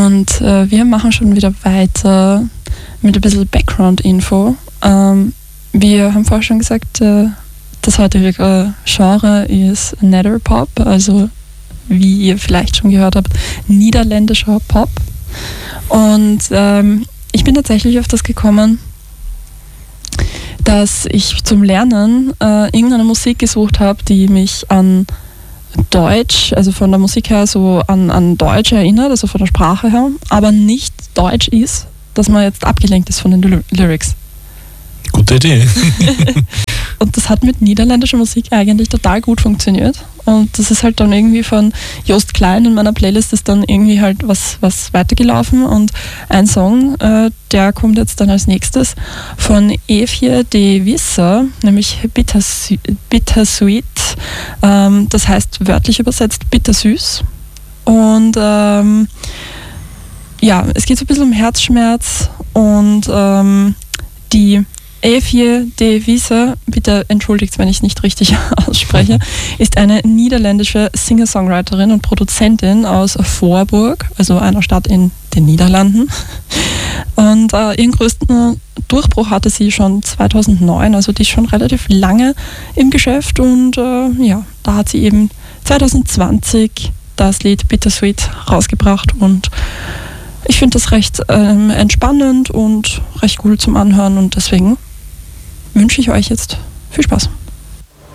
Und wir machen schon wieder weiter mit ein bisschen Background-Info. Wir haben vorher schon gesagt, das heutige Genre ist Netherpop, also wie ihr vielleicht schon gehört habt, niederländischer Pop. Und ich bin tatsächlich auf das gekommen, dass ich zum Lernen irgendeine Musik gesucht habe, die mich an Deutsch, also von der Musik her so an Deutsch erinnert, also von der Sprache her, aber nicht Deutsch ist, dass man jetzt abgelenkt ist von den Lyrics. Gute Idee. Und das hat mit niederländischer Musik eigentlich total gut funktioniert. Und das ist halt dann irgendwie von Joost Klein in meiner Playlist ist dann irgendwie halt was weitergelaufen. Und ein Song, der kommt jetzt dann als nächstes von Eefje de Visser, nämlich Bittersweet. Das heißt wörtlich übersetzt bittersüß. Und es geht so ein bisschen um Herzschmerz und die Eefje de Visser, bitte entschuldigt, wenn ich es nicht richtig ausspreche, ist eine niederländische Singer-Songwriterin und Produzentin aus Voorburg, also einer Stadt in den Niederlanden. Und ihren größten Durchbruch hatte sie schon 2009, also die ist schon relativ lange im Geschäft. Und da hat sie eben 2020 das Lied Bittersweet rausgebracht und ich finde das recht entspannend und recht cool zum Anhören und deswegen wünsche ich euch jetzt viel Spaß.